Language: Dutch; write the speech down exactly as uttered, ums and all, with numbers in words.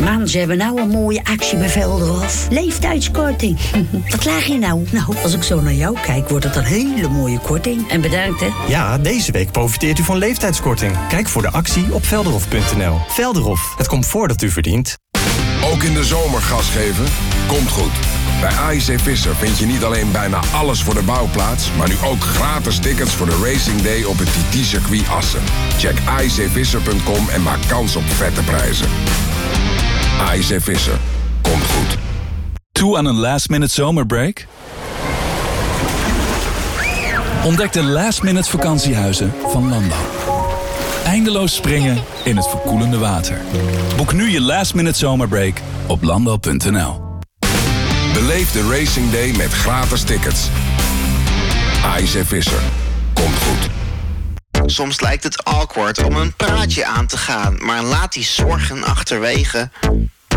Man, ze hebben nou een mooie actie bij Velderhof. Leeftijdskorting. Wat laag je nou? Nou, als ik zo naar jou kijk, wordt het een hele mooie korting. En bedankt, hè? Ja, deze week profiteert u van leeftijdskorting. Kijk voor de actie op velderhof punt n l. Velderhof, het comfort dat u verdient. Ook in de zomer gas geven? Komt goed. Bij A I C Visser vind je niet alleen bijna alles voor de bouwplaats, maar nu ook gratis tickets voor de Racing Day op het T T-circuit Assen. Check a i c visser punt com en maak kans op vette prijzen. A I C Visser. Komt goed. Toe aan een last-minute zomerbreak? Ontdek de last-minute vakantiehuizen van Landal. Eindeloos springen in het verkoelende water. Boek nu je last-minute zomerbreak op landal punt n l. Beleef de Racing Day met gratis tickets. A I C Visser. Komt goed. Soms lijkt het awkward om een praatje aan te gaan, maar laat die zorgen achterwege.